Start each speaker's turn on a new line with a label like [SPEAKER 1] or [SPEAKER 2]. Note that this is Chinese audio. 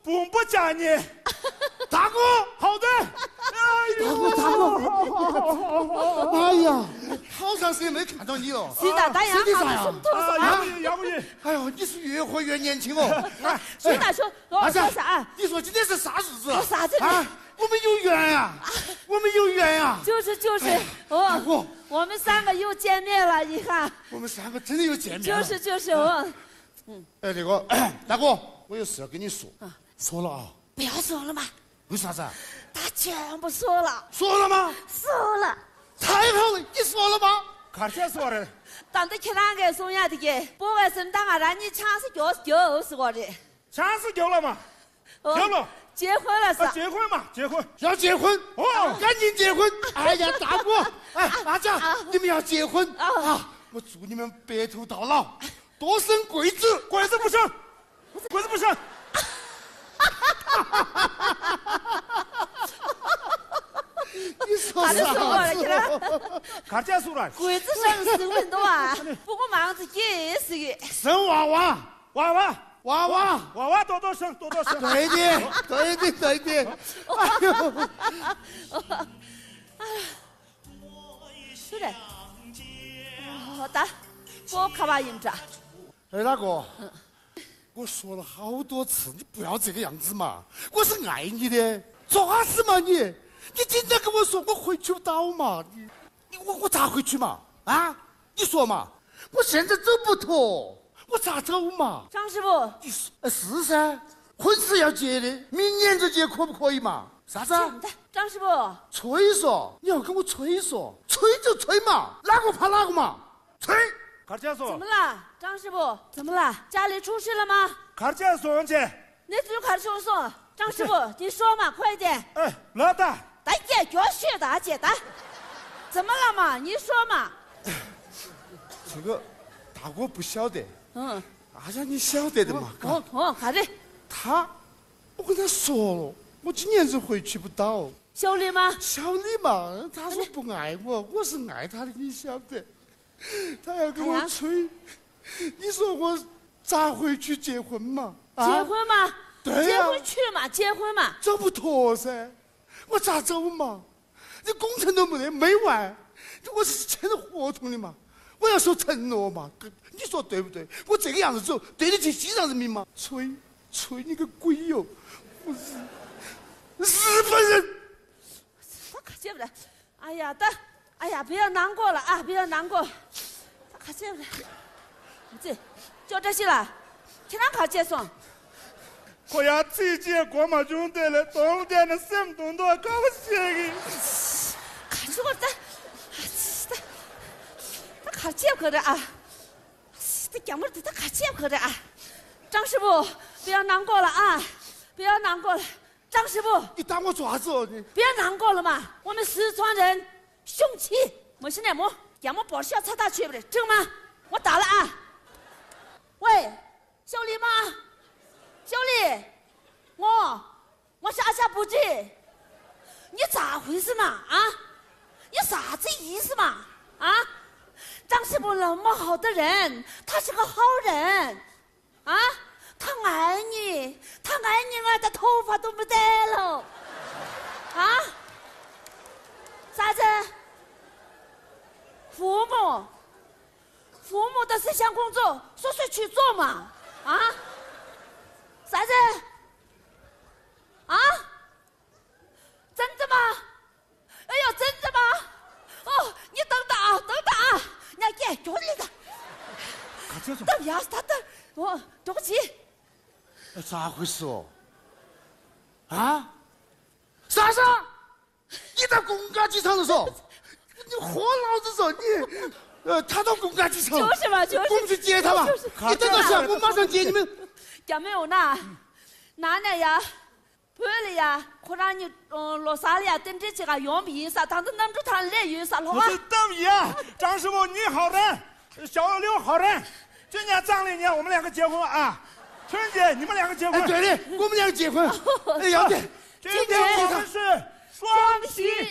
[SPEAKER 1] 不加你。
[SPEAKER 2] 大哥，
[SPEAKER 1] 好的。
[SPEAKER 2] 大哥，哎呀，好长时间没看到你了。
[SPEAKER 3] 是的，大
[SPEAKER 2] 身体咋样？
[SPEAKER 1] 要不你，
[SPEAKER 2] 哎呦，你是越活越年轻哦。
[SPEAKER 3] 徐大叔，我说啥？
[SPEAKER 2] 你说今天是啥日子？
[SPEAKER 3] 啥子？
[SPEAKER 2] 啊，我们有缘呀，我们有缘呀。
[SPEAKER 3] 就是，哦，我们3个又见面了，你看。
[SPEAKER 2] 我们3个真的又见面了。
[SPEAKER 3] 就是我。
[SPEAKER 2] 那个大哥，我有事要跟你说。说了啊。
[SPEAKER 3] 不要说了嘛。
[SPEAKER 2] 为啥子？
[SPEAKER 3] 他全部说了。
[SPEAKER 2] 说了吗？
[SPEAKER 3] 说了。
[SPEAKER 2] 太好了，你说了吗？
[SPEAKER 1] 看见说的。
[SPEAKER 3] 当得去哪个送呀的给？不外甥当啊，让你抢是就是我的。
[SPEAKER 1] 抢是有了嘛？有了。
[SPEAKER 3] 结婚了是？
[SPEAKER 1] 结婚嘛，结婚。
[SPEAKER 2] 要结婚
[SPEAKER 1] 哦，
[SPEAKER 2] 赶紧结婚！哎呀，大哥，哎，阿家，你们要结婚啊！我祝你们白头到老，多生贵子。
[SPEAKER 1] 贵子不生，贵子不生。
[SPEAKER 2] 你说啥子？
[SPEAKER 1] 看见说了。
[SPEAKER 3] 贵子生是很多啊，不过忙着也是的。
[SPEAKER 2] 生娃娃，娃娃
[SPEAKER 1] 多生，多生。
[SPEAKER 2] 对的。哎呦，
[SPEAKER 3] 是的。好的，我看吧，银子。
[SPEAKER 2] 哎，大哥，我说了好多次，你不要这个样子嘛！我是爱你的，做啥子嘛你？你经常跟我说我回去不到嘛？我咋回去嘛？啊？你说嘛？我现在走不脱，我咋走嘛？
[SPEAKER 3] 张师傅，
[SPEAKER 2] 你说是噻，婚是要结的，明年就结可不可以嘛？啥子？
[SPEAKER 3] 张师傅，
[SPEAKER 2] 吹说，你要跟我吹说，吹就吹嘛，哪个怕哪个嘛？吹。
[SPEAKER 1] 看见说。
[SPEAKER 3] 怎么了，张师傅？怎么了？家里出事了吗？
[SPEAKER 1] 看见说姐。
[SPEAKER 3] 你就看说说，张师傅，你说嘛，快点。
[SPEAKER 1] 哎，老大。
[SPEAKER 3] 大姐，就学大姐的。怎么了嘛？你说嘛。
[SPEAKER 2] 这个大哥不晓得。阿家你晓得的嘛？
[SPEAKER 3] 啥子？
[SPEAKER 2] 我跟他说了，我今年子回去不到。
[SPEAKER 3] 小李吗？
[SPEAKER 2] 小李嘛，他说不爱我，我是爱他的，你晓得。他要跟我吹，你说我咋回去结婚嘛？
[SPEAKER 3] 结婚嘛？
[SPEAKER 2] 对呀。
[SPEAKER 3] 结婚去嘛？结婚嘛？
[SPEAKER 2] 走不脱噻，我咋走嘛？你工程都没完，我是签了合同的嘛，我要守承诺嘛，你说对不对？我这个样子走，对得起西藏人民吗？吹你个鬼哟！我是日本人。
[SPEAKER 3] 我可见不得。哎呀，不要难过了啊，不要难过。可见不得。就这些了，其他考结算。
[SPEAKER 1] 我要自己过嘛用得了，冬天的什么东西搞不起的。
[SPEAKER 3] 看着我他考结课的啊，他讲不得他考结课的啊。张师傅，不要难过了啊，不要难过了。张师傅，
[SPEAKER 2] 你当我爪子哦你？
[SPEAKER 3] 不要难过了嘛，我们四川人雄气，没事的么？要么把小菜打去不得，正吗？我打了啊。喂，小李吗？小李，我是阿夏不知，你咋回事嘛？啊，你啥子意思嘛？啊，张师傅那么好的人，他是个好人，啊，他爱你爱的头发都没得了，啊，啥子？父母的思想工作，说去做嘛，啊？啥子？啊？真的吗？哎呦，真的吗？哦，你等等啊，你要眼睛里的。等呀，等，哦，对不起。
[SPEAKER 2] 咋回事哦？啊？啥子？你到公家机场的时候，你喝老子说你。他到公家机场，
[SPEAKER 3] 就是嘛，就是。
[SPEAKER 2] 我们去接他嘛。你等到下，我马上接你们。
[SPEAKER 3] 叫没有呢？哪年呀？不了呀，可让你落沙了呀，等这些个用米啥，当时能住他来有啥了啊？
[SPEAKER 1] 等一啊，张师傅你好人，小刘好人，今年长历年我们2个结婚啊，春节你们2个结婚。
[SPEAKER 2] 哎，对的，我们2个结婚。哎，要得。
[SPEAKER 1] 今天我们是双喜